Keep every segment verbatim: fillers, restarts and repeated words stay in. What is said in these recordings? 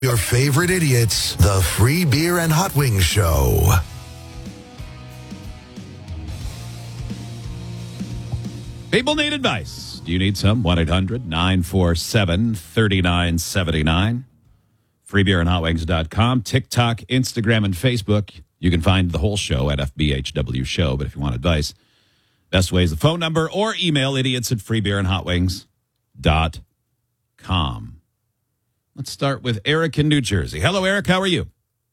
Your favorite idiots, the Free Beer and Hot Wings Show. People need advice. Do you need some? one eight hundred nine four seven three nine seven nine. free beer and hot wings dot com. TikTok, Instagram, and Facebook. You can find the whole show at F B H W Show. But if you want advice, best way is the phone number or email idiots at free beer and hot wings dot com. Let's start with Eric in New Jersey. Hello, Eric. How are you?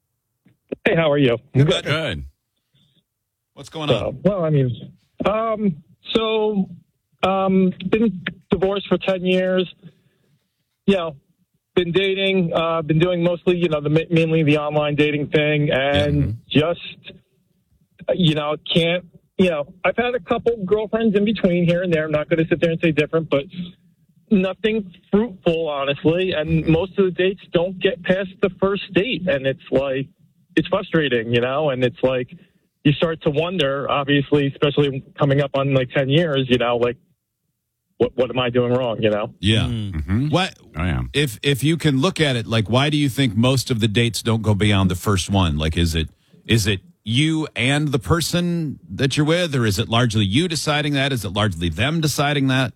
Hey, how are you? Good. Good. What's going on? Uh, well, I mean, um, so, um, been divorced for ten years. You know, been dating, uh, been doing mostly, you know, the mainly the online dating thing, and mm-hmm. just, you know, can't, you know, I've had a couple girlfriends in between here and there. I'm not going to sit there and say different, but nothing fruitful, honestly, and most of the dates don't get past the first date, and it's like, it's frustrating, you know, and it's like, you start to wonder, obviously, especially coming up on like ten years, you know, like, what what am I doing wrong, you know? Yeah. Mm-hmm. What, oh, yeah. If, if you can look at it, like, why do you think most of the dates don't go beyond the first one? Like, is it is it you and the person that you're with, or is it largely you deciding that? Is it largely them deciding that?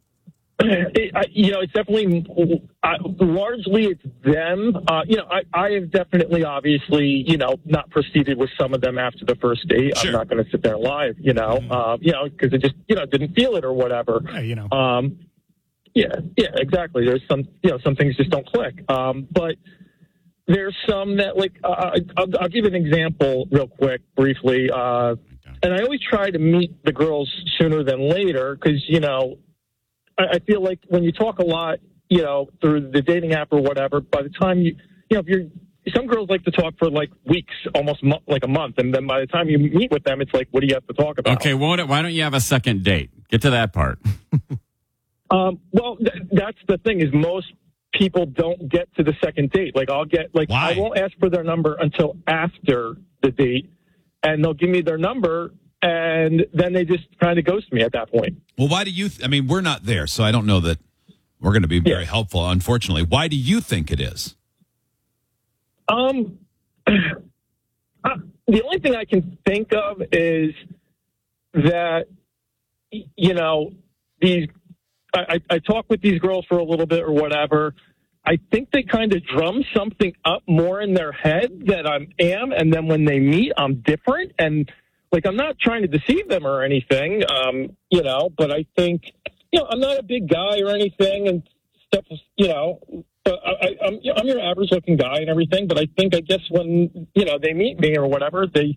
It, I, you know, it's definitely uh, largely it's them. Uh, you know, I, I have definitely, obviously, you know, not proceeded with some of them after the first date. Sure. I'm not going to sit there and lie, you know, mm-hmm. uh, you know, because it just, you know, didn't feel it or whatever. Yeah, you know. Um, yeah, yeah, exactly. There's some, you know, some things just don't click. Um, but there's some that, like, uh, I'll, I'll give an example real quick, briefly. Uh, and I always try to meet the girls sooner than later because, you know, I feel like when you talk a lot, you know, through the dating app or whatever, by the time you, you know, if you're, some girls like to talk for like weeks, almost mo- like a month. And then by the time you meet with them, it's like, what do you have to talk about? Okay. Well, why don't you have a second date? Get to that part. um, well, th- that's the thing is most people don't get to the second date. Like I'll get, like, why? I won't ask for their number until after the date and they'll give me their number. And then they just kind of ghost me at that point. Well, why do you, th- I mean, we're not there, so I don't know that we're going to be very yeah. helpful, unfortunately. Why do you think it is? Um, uh, the only thing I can think of is that, you know, these, I, I, I talk with these girls for a little bit or whatever. I think they kind of drum something up more in their head that I am. And then when they meet, I'm different. And, like, I'm not trying to deceive them or anything, um, you know, but I think, you know, I'm not a big guy or anything and stuff, you know, but I, I, I'm, you know, I'm your average looking guy and everything, but I think, I guess when, you know, they meet me or whatever, they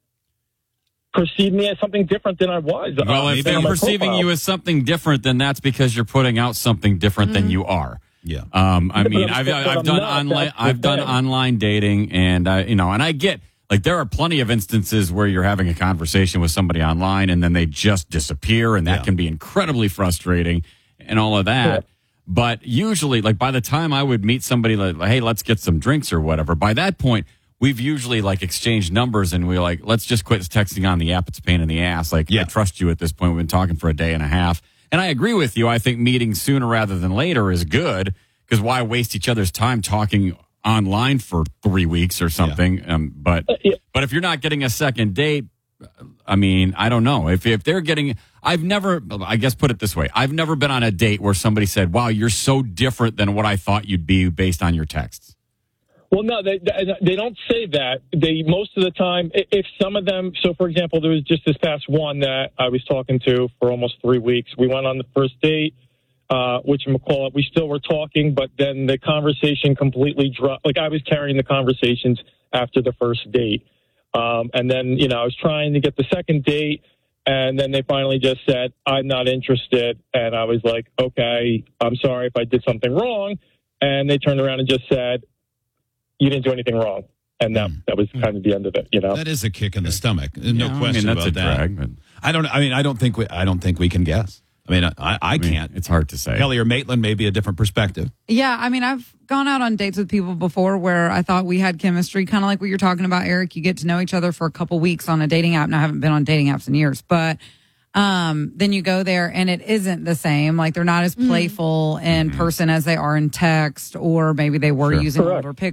perceive me as something different than I was. Well, uh, if they're perceiving you as something different, then that's because you're putting out something different mm-hmm. than you are. Yeah. Um, I mean, I've, I've done online, I've done online dating and, uh, you know, and I get, like, there are plenty of instances where you're having a conversation with somebody online and then they just disappear, and that yeah. can be incredibly frustrating and all of that. Yeah. But usually, like, by the time I would meet somebody like, hey, let's get some drinks or whatever, by that point, we've usually, like, exchanged numbers and we're like, let's just quit texting on the app. It's a pain in the ass. Like, yeah. I trust you at this point. We've been talking for a day and a half. And I agree with you. I think meeting sooner rather than later is good because why waste each other's time talking online for three weeks or something. Yeah. Um, but, uh, yeah. but if you're not getting a second date, I mean, I don't know if, if they're getting, I've never, I guess put it this way. I've never been on a date where somebody said, wow, you're so different than what I thought you'd be based on your texts. Well, no, they, they don't say that. They, most of the time, if some of them, so for example, there was just this past one that I was talking to for almost three weeks. We went on the first date. Uh, whatchamacallit, we still were talking, but then the conversation completely dropped. Like, I was carrying the conversations after the first date. Um, and then, you know, I was trying to get the second date, and then they finally just said, I'm not interested. And I was like, okay, I'm sorry if I did something wrong. And they turned around and just said, you didn't do anything wrong. And that, that was kind of the end of it, you know? That is a kick in the stomach. No yeah, question I mean, that's about a that. drag, but... I don't, I mean, I don't think we, I don't think we can guess. I mean, I, I, I mean, can't. It's hard to say. Kelly or Maitland may be a different perspective. Yeah, I mean, I've gone out on dates with people before where I thought we had chemistry, kind of like what you're talking about, Eric. You get to know each other for a couple weeks on a dating app, and I haven't been on dating apps in years. But Um, then you go there and it isn't the same. Like they're not as playful in Mm-hmm. person as they are in text, or maybe they were Sure. using Correct. older